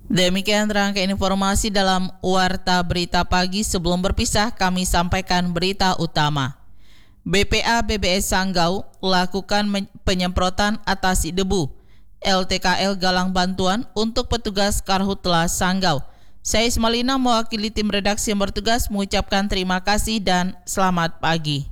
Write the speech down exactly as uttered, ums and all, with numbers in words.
Demikian rangkaian informasi dalam Warta Berita Pagi. Sebelum berpisah, kami sampaikan berita utama. B P A B B S Sanggau lakukan penyemprotan atasi debu. L T K L galang bantuan untuk petugas Karhutla Sanggau. Saya Ismalina mewakili tim redaksi yang bertugas mengucapkan terima kasih dan selamat pagi.